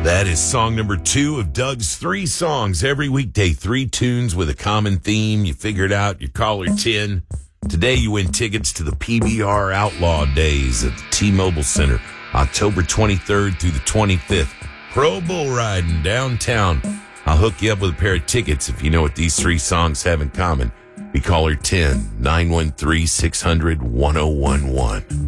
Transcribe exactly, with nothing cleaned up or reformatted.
That is song number two of Doug's three songs every weekday. Three tunes with a common theme. You figure it out. You call her ten. Today you win tickets to the P B R Outlaw Days at the T-Mobile Center, October twenty-third through the twenty-fifth. Pro Bull Riding downtown. I'll hook you up with a pair of tickets if you know what these three songs have in common. Be caller ten, nine one three, six hundred, ten eleven.